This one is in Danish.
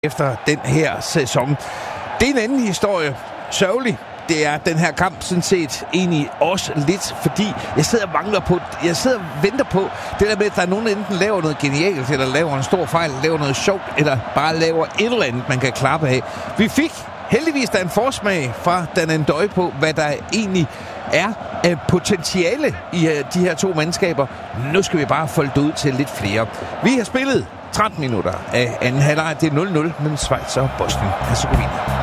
efter den her sæson. Det er en anden historie. Sørgelig. Det er den her kamp sådan set egentlig også lidt, fordi jeg sidder og venter på det der med, at der er nogen, der enten laver noget genialt, eller laver en stor fejl, laver noget sjovt, eller bare laver et eller andet, man kan klappe af. Vi fik heldigvis der en forsmag fra Dan Ndøj på, hvad der egentlig er af potentiale i de her to mandskaber. Nu skal vi bare folde det ud til lidt flere. Vi har spillet 13 minutter af anden halvleg. Det er 0-0 mellem Schweiz og Bosnien-Hercegovina.